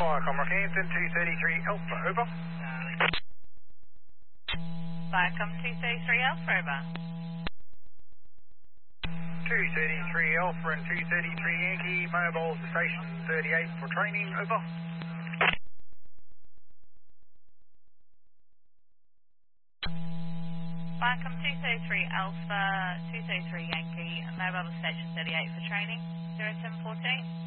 Viacom Rockhampton 233 Alpha, over. Viacom 233 Alpha, over. 233 Alpha and 233 Yankee, mobile to station 38 for training, over. Viacom 233 Alpha, 233 Yankee, mobile to station 38 for training, 0714.